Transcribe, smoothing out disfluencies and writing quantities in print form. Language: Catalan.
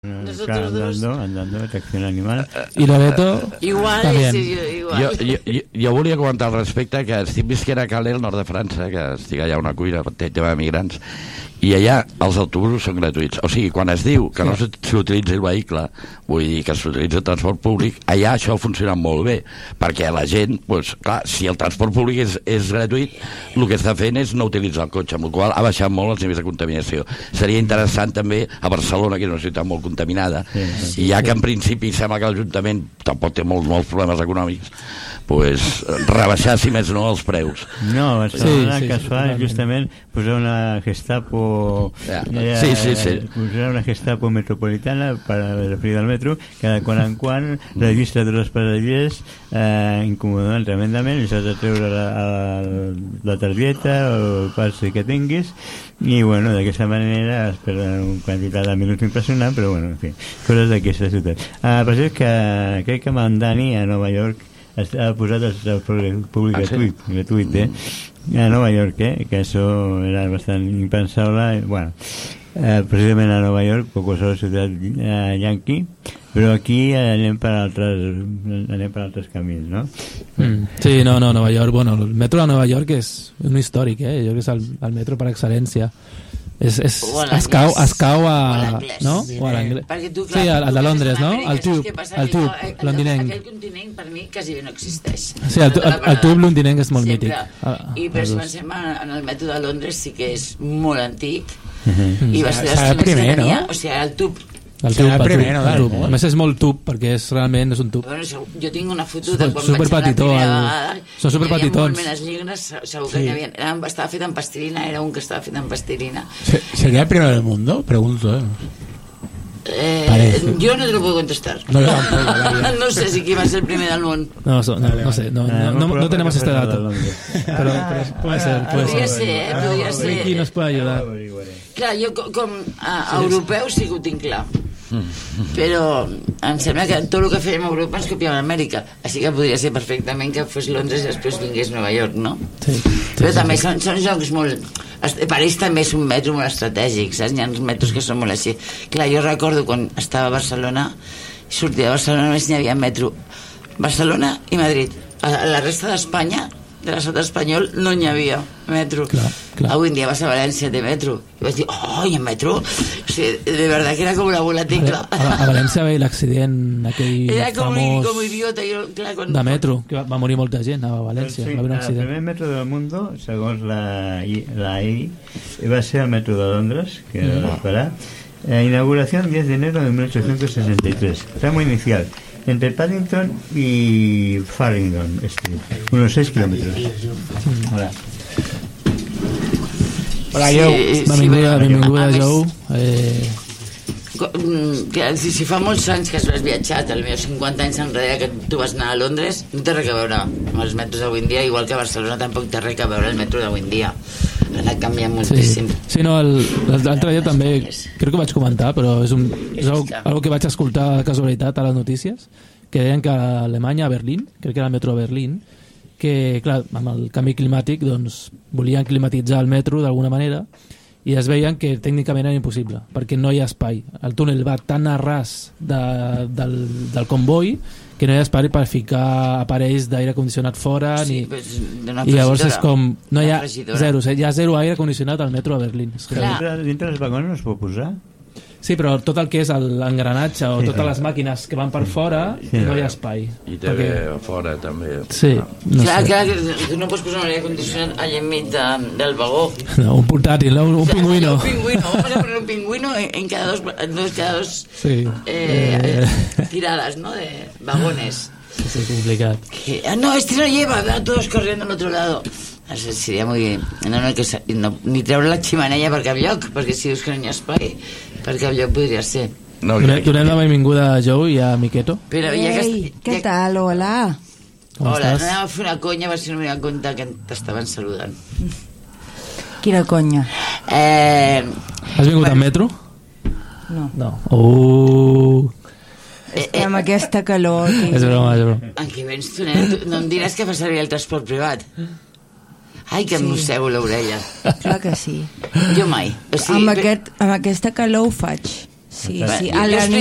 Andando, tracción animal. I Loreto igual, igual. Jo volia comentar al respecte que estic visquent a Calais, al nord de França, que estic allà a una cuina, té tema de migrants, i allà els autobusos són gratuïts. O sigui, quan es diu que no s'utilitza el vehicle, vull dir que s'utilitza el transport públic, allà això funciona molt bé, perquè la gent, doncs, clar, si el transport públic és gratuït, el que està fent és no utilitzar el cotxe, amb el qual ha baixat molt els nivells de contaminació. Seria interessant també a Barcelona, que és una ciutat molt contaminada, i ja que en principi sembla que l'Ajuntament tampoc té molts problemes econòmics, pues, rebaixar, si més no, els preus. No, a Barcelona que es fa justament posar una Gestapo posar una Gestapo metropolitana para referir al metro, cada quan en quan registra tots els passatgers incomodant tremendament, i s'has de treure la targeta o el pas que tinguis, i bueno, d'aquesta manera es perden una quantitat de minuts impressionant, però bueno, en fi, coses d'aquesta ciutat. Per això que crec que Mandani a Nova York ha posat el transport públic gratuït a Nova York, que això era bastant impensable. Bueno, precisament a Nova York, poc sola ciutat yanqui, però aquí anem per altres camins, no? Sí, no, Nova York, bueno, el metro de Nova York és un històric, jo crec que és el metro per excel·lència. Es cau a... no? O a l'anglès. Sí, el de Londres, no? El tube londinenc. Aquell continent per mi quasi no existeix. Sí, el tube londinenc és molt mític. I per si pensem en el metro de Londres, sí que és molt antic, i va ser el primer, no? O sigui, el tube. El primer, no? A més és molt tub, perquè realment és un tub. Jo tinc una foto de quan vaig anar la primera vegada. Són superpetitons. Hi havia molt menes lligres, segur que hi havia. Estava fet en plastilina, era un que estava fet en plastilina. ¿Sería el primero del mundo? Pregunto. Yo no te lo puedo contestar. No sé si quién va a ser el primer del mundo. No sé, no tenemos este dato. Pero puede ser. Podría ser. Ricky nos puede ayudar. Clar, jo com a europeu sí que ho tinc clar, però em sembla que tot el que fèiem a Europa ens copiàvem a Amèrica, així que podria ser perfectament que fos Londres i després vingués Nova York, no? Però també són jocs molt... París també és un metro molt estratègic, saps? Hi ha uns metros que són molt així. Clar, jo recordo quan estava a Barcelona, sortia de Barcelona, només n'hi havia metro Barcelona i Madrid. A la resta d'Espanya, de l'estat espanyol, no n'hi havia metro. Avui en dia vas a València de metro i vas dir, hi ha metro? O sigui, de verdad que era com una bola ticla. A València va haver l'accident aquell famós com idiota, de metro, que va morir molta gent a València. El primer metro del mundo, segons la AI, va ser el metro de Londres, que era d'esperar. Inauguración 10 de enero de 1863. Tramo inicial entre Paddington y Farringdon Street, unos 6 kilómetros. Hola, Joe. Benvinguda, Joe. Si fa molts anys que has viatjat, potser 50 anys enrere que tu vas anar a Londres, no té res a veure amb els metros d'avui en dia, igual que a Barcelona tampoc té res a veure el metro d'avui en dia. Ha anat canviant moltíssim. Sí, no, l'altre dia també crec que ho vaig comentar, però és algo que vaig escoltar de casualitat a les notícies, que deien que a Alemanya, a Berlín, crec que era el metro de Berlín, que clar, amb el canvi climàtic doncs, volien climatitzar el metro d'alguna manera, i es veien que tècnicament era impossible, perquè no hi ha espai. El túnel va tan a ras del comboi que no hi ha espai per ficar aparells d'aire condicionat fora, i llavors és com no hi ha zero aire condicionat al metro a Berlín. Dintre dels vagons no es pot posar? Sí, però tot el que és l'engranatge o totes les màquines que van per fora no hi ha espai. I també a fora també. Sí, clar, que no pots posar un aire condicionat allà enmig del vagó. No, un portàtil, un pingüino. Vamos a poner un pingüino en cada dos tiradas, ¿no? De vagones. Sí, complicat. No, este no lleva, va todos corriendo al otro lado. Seria molt bé. Ni treure la ximenea per cap lloc, perquè si dius que no hi ha espai, per cap lloc podria ser. Donem la benvinguda a Joe i a Miqueto. Ei, què tal? Hola. Hola, anem a fer una conya a veure si no m'he donat compte que t'estaven saludant. Quina conya? Has vingut en metro? No. Amb aquesta calor. És broma. En què vens tu, nen? No em diràs que fa servir el transport privat. Ai, que em mossego l'orella. Clar que sí. Jo mai. Amb aquesta calor ho faig. Sí, sí. A la